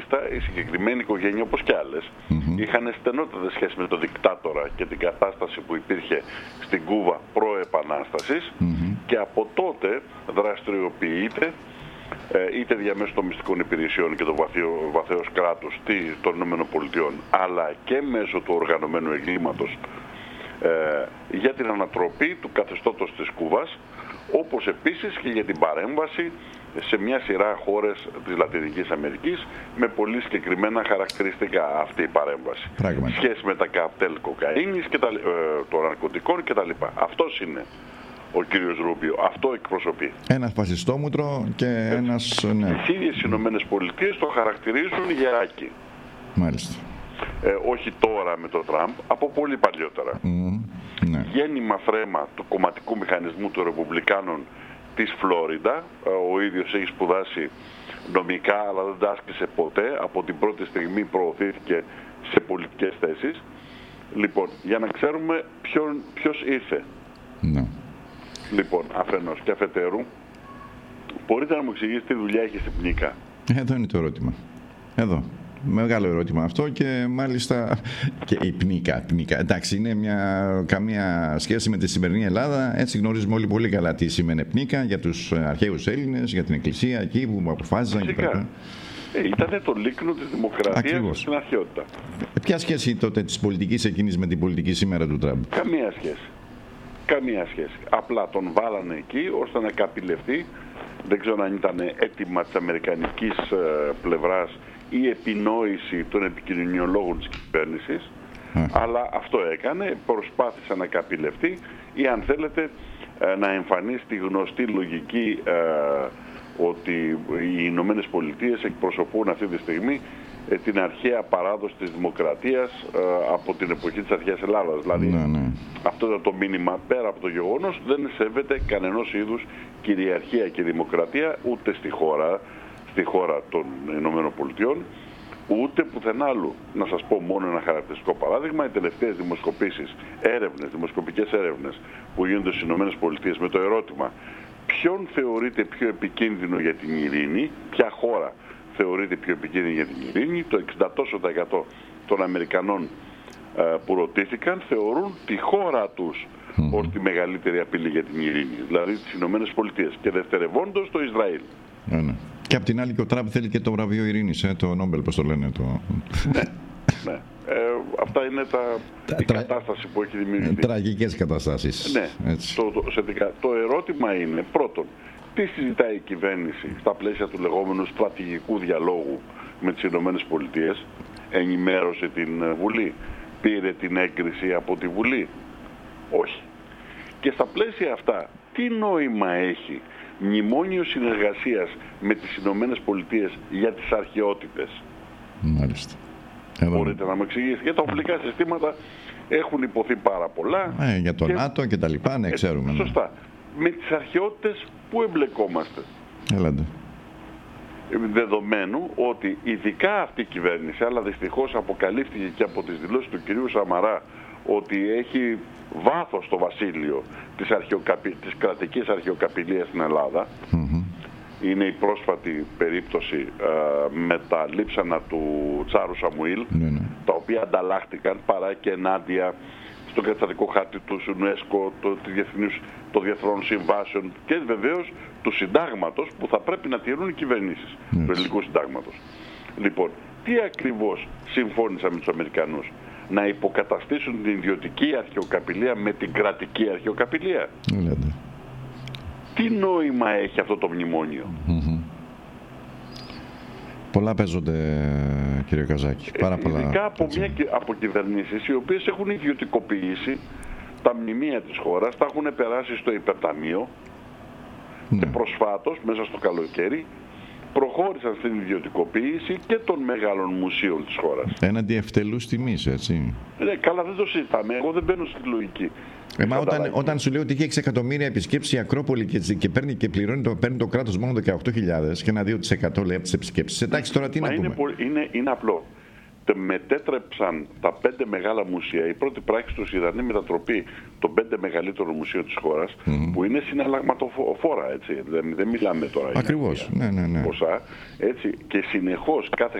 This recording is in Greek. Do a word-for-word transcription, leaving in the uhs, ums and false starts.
μάλιστα η συγκεκριμένη οικογένεια, όπως και άλλες, mm-hmm. είχαν στενότατες σχέσεις με τον δικτάτορα και την κατάσταση που υπήρχε στην Κούβα προ-επανάστασης mm-hmm. και από τότε δραστηριοποιείται είτε διαμέσου των μυστικών υπηρεσιών και του βαθέως κράτους των ΗΠΑ, αλλά και μέσω του οργανωμένου εγκλήματος ε, για την ανατροπή του καθεστώτος της Κούβας, όπως επίσης και για την παρέμβαση σε μια σειρά χώρες της Λατινικής Αμερικής με πολύ συγκεκριμένα χαρακτηριστικά αυτή η παρέμβαση. Πράγματι. Σχέση με τα καρτέλ κοκαίνης και τα, ε, των ναρκωτικών κτλ. Αυτός είναι ο κύριος Ρούμπιο. Αυτό εκπροσωπεί. Ένας φασιστόμουτρο και Έτσι. ένας... Ναι. Τις ίδιες οι Ηνωμένες Πολιτείες το χαρακτηρίζουν γεράκι. Μάλιστα. Ε, όχι τώρα με τον Τραμπ, από πολύ παλιότερα. Mm, ναι. Γέννημα θρέμα του κομματικού μηχανισμού των Ρεπουμπλικάνων της Φλόριντα. Ο ίδιος έχει σπουδάσει νομικά, αλλά δεν τα άσκησε ποτέ. Από την πρώτη στιγμή προωθήθηκε σε πολιτικές θέσεις. Λοιπόν, για να ξέρουμε ποιον, ποιος ήρθε. Ναι. Λοιπόν, αφενός και αφετέρου, μπορείτε να μου εξηγήσετε τι δουλειά έχει στην Πνίκα? Εδώ είναι το ερώτημα. Εδώ. Μεγάλο ερώτημα αυτό και μάλιστα και η Πνίκα, Πνίκα. Εντάξει, είναι μια, καμία σχέση με τη σημερινή Ελλάδα. Έτσι γνωρίζουμε όλοι πολύ καλά τι σημαίνει Πνίκα για τους αρχαίους Έλληνες, για την Εκκλησία εκεί που αποφάσισαν και πέρα. Ε, ήταν το λίκνο της δημοκρατίας Ακριβώς. στην αρχαιότητα. Ε, ποια σχέση τότε της πολιτικής εκείνης με την πολιτική σήμερα του Τραμπ? Καμία σχέση. Καμία σχέση. Απλά τον βάλανε εκεί ώστε να καπηλευτεί. Δεν ξέρω αν ήταν αίτημα της αμερικανικής ε, πλευράς ή επινόηση των επικοινωνιολόγων της κυβέρνησης, mm. αλλά αυτό έκανε, προσπάθησε να καπηλευτεί ή αν θέλετε ε, να εμφανίσει τη γνωστή λογική ε, ότι οι Ηνωμένες Πολιτείες εκπροσωπούν αυτή τη στιγμή ε, την αρχαία παράδοση της δημοκρατίας ε, από την εποχή της αρχαίας Ελλάδας. Δηλαδή ναι, ναι. αυτό ήταν το μήνυμα, πέρα από το γεγονός δεν σέβεται κανενός είδους κυριαρχία και δημοκρατία ούτε στη χώρα, στη χώρα των Ηνωμένων Πολιτειών, ούτε πουθενά άλλου. Να σας πω μόνο ένα χαρακτηριστικό παράδειγμα: οι τελευταίες δημοσκοπήσεις, έρευνες, δημοσκοπικές έρευνες που γίνονται στις Ηνωμένες Πολιτείες με το ερώτημα ποιον θεωρείται πιο επικίνδυνο για την ειρήνη, ποια χώρα θεωρείται πιο επικίνδυνη για την ειρήνη, το εξήντα τοις εκατό των Αμερικανών ε, που ρωτήθηκαν θεωρούν τη χώρα τους mm-hmm. ως τη μεγαλύτερη απειλή για την ειρήνη, δηλαδή τις Ηνωμένες Πολιτείες, και δευτερευόντως το Ισραήλ. Mm-hmm. Και απ' την άλλη και ο Τραμπ θέλει και το βραβείο ειρήνης, ε, το Νόμπελ, πώς το λένε. Το... ναι, ναι. Ε, αυτά είναι τα, τα η τρα... κατάσταση που έχει δημιουργηθεί. Τραγικές καταστάσεις. Ναι. Το, το, σε, το ερώτημα είναι, πρώτον, τι συζητάει η κυβέρνηση στα πλαίσια του λεγόμενου στρατηγικού διαλόγου με τις Ηνωμένες Πολιτείες? Ενημέρωσε την Βουλή? Πήρε την έγκριση από τη Βουλή? Όχι. Και στα πλαίσια αυτά, τι νόημα έχει μνημόνιο συνεργασίας με τις Ηνωμένες Πολιτείες για τις αρχαιότητες? Μάλιστα. Μπορείτε να μου εξηγήσετε? Για τα οπλικά συστήματα έχουν υποθεί πάρα πολλά. Ε, για το και... ΝΑΤΟ και τα λοιπά, ναι, ξέρουμε. Ε, σωστά. Με τις αρχαιότητες πού εμπλεκόμαστε? Έλατε. Δεδομένου ότι ειδικά αυτή η κυβέρνηση, αλλά δυστυχώς αποκαλύφθηκε και από τις δηλώσεις του κυρίου Σαμαρά ότι έχει βάθος στο βασίλειο της, αρχαιοκαπη... της κρατικής αρχαιοκαπηλείας στην Ελλάδα. Mm-hmm. Είναι η πρόσφατη περίπτωση ε, με τα λείψανα του Τσάρου Σαμουήλ, mm-hmm. τα οποία ανταλλάχτηκαν παρά και ενάντια στο καταστατικό χάρτη του UNESCO, το, των διεθνών συμβάσεων και βεβαίως του συντάγματος που θα πρέπει να τηρούν οι κυβερνήσεις mm-hmm. του ελληνικού συντάγματος. Λοιπόν, τι ακριβώς συμφώνησαν με τους Αμερικανούς? Να υποκαταστήσουν την ιδιωτική αρχαιοκαπηλεία με την κρατική αρχαιοκαπηλεία. Mm-hmm. Τι νόημα έχει αυτό το μνημόνιο? Mm-hmm. Πολλά παίζονται, κύριε Καζάκη. Πάρα πολλά. Ειδικά από, μια, από κυβερνήσεις οι οποίες έχουν ιδιωτικοποιήσει τα μνημεία της χώρας, τα έχουν περάσει στο υπερταμείο ναι. και προσφάτως, μέσα στο καλοκαίρι, προχώρησαν στην ιδιωτικοποίηση και των μεγάλων μουσείων της χώρας. Έναντι ευτελούς τιμής, έτσι. Ναι, καλά, δεν το συζητάμε. Εγώ δεν μπαίνω στη λογική. Ε, μα όταν, όταν σου λέω ότι έχει έξι εκατομμύρια επισκέψεις η Ακρόπολη και, και, παίρνει, και πληρώνει το, παίρνει το κράτος μόνο δεκαοκτώ χιλιάδες και ένα δύο τοις εκατό λέει από τις επισκέψεις. Εντάξει, τώρα τι μα να είναι, πούμε. Είναι, είναι απλό. Μετέτρεψαν τα πέντε μεγάλα μουσεία. Η πρώτη πράξη τους ήταν η μετατροπή των πέντε μεγαλύτερων μουσείων της χώρας, mm-hmm. που είναι συναλλαγματοφόρα, έτσι. Δεν, δεν μιλάμε τώρα Ακριβώς, για ναι, ναι, ναι. ποσά, έτσι. Και συνεχώς κάθε